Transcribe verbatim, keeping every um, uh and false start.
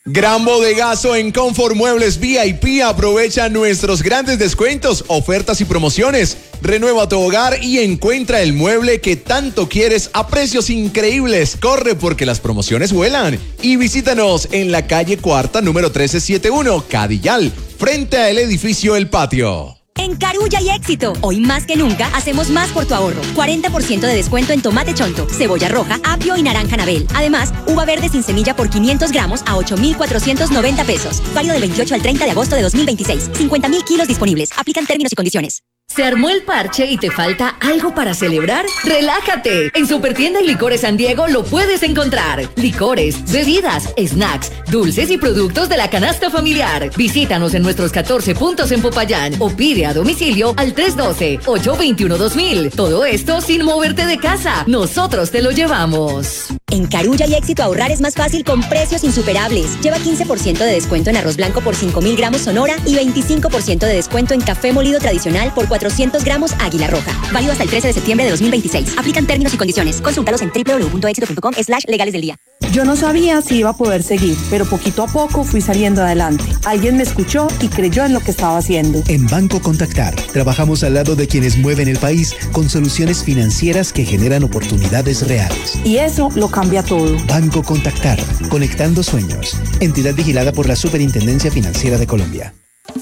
Gran bodegazo en Confort Muebles V I P. Aprovecha nuestros grandes descuentos, ofertas y promociones. Renueva tu hogar y encuentra el mueble que tanto quieres a precios increíbles. Corre porque las promociones vuelan. Y visítanos en la calle Cuarta, número trece setenta y uno, Cadillal, frente al edificio El Patio. En Carulla hay éxito. Hoy más que nunca hacemos más por tu ahorro. cuarenta por ciento de descuento en tomate chonto, cebolla roja, apio y naranja anabel. Además, uva verde sin semilla por quinientos gramos a ocho mil cuatrocientos noventa pesos. Válido del veintiocho al treinta de agosto de dos mil veintiséis. cincuenta mil kilos disponibles. Aplican términos y condiciones. ¿Se armó el parche y te falta algo para celebrar? ¡Relájate! En Supertienda y Licores San Diego lo puedes encontrar. Licores, bebidas, snacks, dulces y productos de la canasta familiar. Visítanos en nuestros catorce puntos en Popayán o pide a domicilio al tres uno dos, ocho dos uno, dos mil. Todo esto sin moverte de casa. Nosotros te lo llevamos. En Carulla hay éxito. Ahorrar es más fácil con precios insuperables. Lleva quince por ciento de descuento en arroz blanco por cinco mil gramos Sonora y veinticinco por ciento de descuento en café molido tradicional por cuatrocientos gramos Águila Roja. Válido hasta el trece de septiembre de dos mil veintiséis. Aplican términos y condiciones. Consúltalos en doble u doble u doble u punto éxito punto com slash legales del día. Yo no sabía si iba a poder seguir, pero poquito a poco fui saliendo adelante. Alguien me escuchó y creyó en lo que estaba haciendo. En Banco Contactar, trabajamos al lado de quienes mueven el país con soluciones financieras que generan oportunidades reales. Y eso lo cambia todo. Banco Contactar, conectando sueños. Entidad vigilada por la Superintendencia Financiera de Colombia.